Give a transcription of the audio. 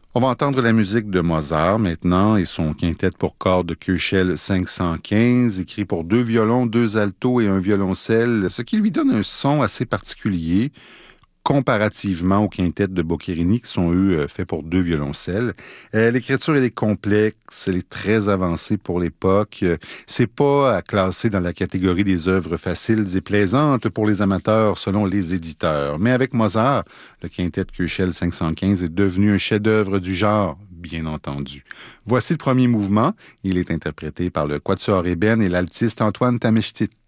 On va entendre la musique de Mozart maintenant et son quintet pour cordes Köchel 515, écrit pour 2 violons, 2 altos et un violoncelle, ce qui lui donne un son assez particulier comparativement aux quintettes de Boccherini qui sont, eux, faits pour 2 violoncelles. L'écriture, elle est complexe, elle est très avancée pour l'époque. C'est pas à classer dans la catégorie des œuvres faciles et plaisantes pour les amateurs selon les éditeurs. Mais avec Mozart, le quintet Köchel 515 est devenu un chef-d'œuvre du genre, bien entendu. Voici le premier mouvement. Il est interprété par le quatuor ébène et l'altiste Antoine Tamestit.